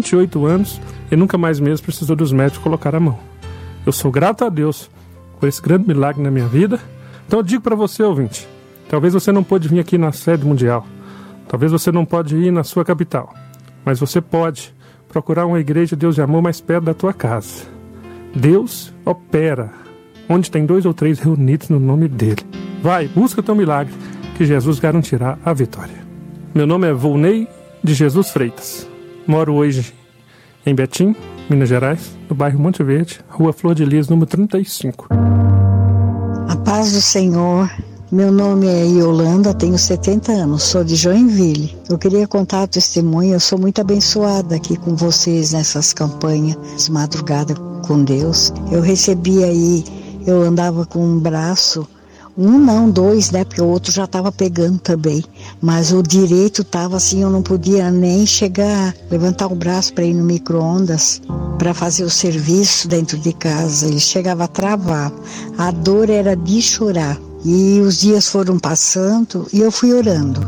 28 anos e nunca mais mesmo precisou dos médicos colocar a mão. Eu sou grato a Deus por esse grande milagre na minha vida. Então eu digo para você, ouvinte, talvez você não pôde vir aqui na sede mundial, talvez você não pode ir na sua capital, mas você pode procurar uma igreja de Deus de amor mais perto da tua casa. Deus opera onde tem 2 ou 3 reunidos no nome dele. Vai, busca o teu milagre, que Jesus garantirá a vitória. Meu nome é Volney de Jesus Freitas. Moro hoje em Betim, Minas Gerais, no bairro Monte Verde, Rua Flor de Lis, número 35. A paz do Senhor. Meu nome é Yolanda, tenho 70 anos, sou de Joinville. Eu queria contar o testemunho, eu sou muito abençoada aqui com vocês nessas campanhas de madrugada com Deus. Eu recebi aí, eu andava com um braço, 2, né, porque o outro já estava pegando também, mas o direito estava assim, eu não podia nem chegar, levantar o braço para ir no micro-ondas, para fazer o serviço dentro de casa. Ele chegava a travar, a dor era de chorar. E os dias foram passando e eu fui orando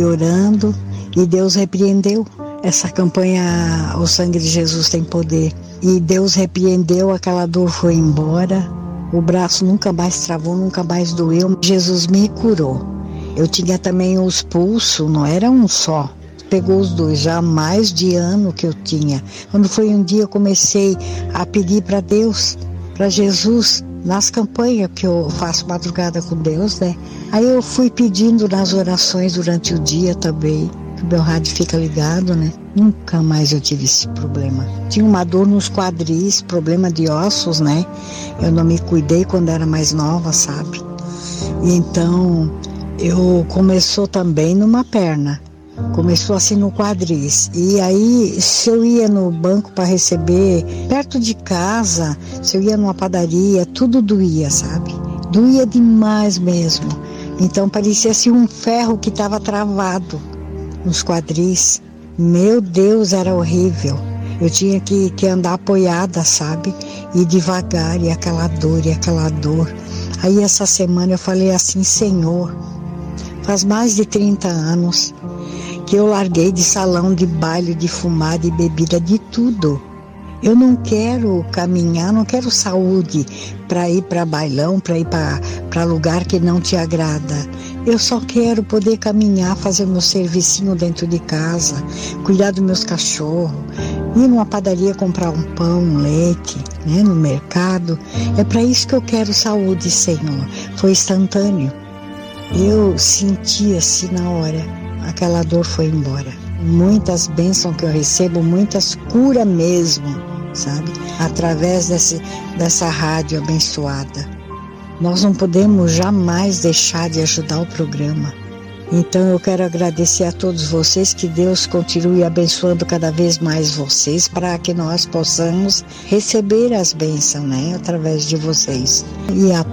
e Deus repreendeu. Essa campanha, o sangue de Jesus tem poder, e Deus repreendeu, aquela dor foi embora, o braço nunca mais travou, nunca mais doeu, Jesus me curou. Eu tinha também os pulsos, não era um só, pegou os 2, já há mais de ano que eu tinha. Quando foi um dia eu comecei a pedir para Deus, para Jesus, nas campanhas que eu faço madrugada com Deus, né? Aí eu fui pedindo nas orações durante o dia também, que o meu rádio fica ligado, né? Nunca mais eu tive esse problema. Tinha uma dor nos quadris, problema de ossos, né? Eu não me cuidei quando era mais nova, sabe? E então, começou também numa perna. Começou assim no quadris. E aí, se eu ia no banco para receber, perto de casa, se eu ia numa padaria, tudo doía, sabe? Doía demais mesmo. Então parecia assim um ferro que estava travado nos quadris. Meu Deus, era horrível. Eu tinha que andar apoiada, sabe? E devagar, e aquela dor. Aí essa semana eu falei assim, Senhor, faz mais de 30 anos que eu larguei de salão, de baile, de fumar, de bebida, de tudo. Eu não quero caminhar, não quero saúde para ir para bailão, para ir para lugar que não te agrada. Eu só quero poder caminhar, fazer meu servicinho dentro de casa, cuidar dos meus cachorros, ir numa padaria comprar um pão, um leite, né, no mercado. É para isso que eu quero saúde, Senhor. Foi instantâneo. Eu senti assim na hora, aquela dor foi embora. Muitas bênçãos que eu recebo, muitas curas mesmo, sabe? Através dessa rádio abençoada. Nós não podemos jamais deixar de ajudar o programa. Então eu quero agradecer a todos vocês, que Deus continue abençoando cada vez mais vocês, para que nós possamos receber as bênçãos, né? Através de vocês. E a